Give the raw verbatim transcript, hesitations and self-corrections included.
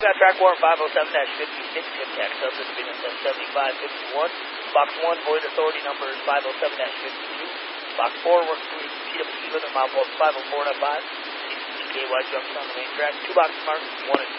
got track warrant five oh seven fifty-six, hip tax subject being at seventy-five fifty-one. Box one, void authority number is five oh seven fifty-two. Box four, works through P W C limit, mile five oh four point five. C K Y junction on the main track. Two boxes marked, one and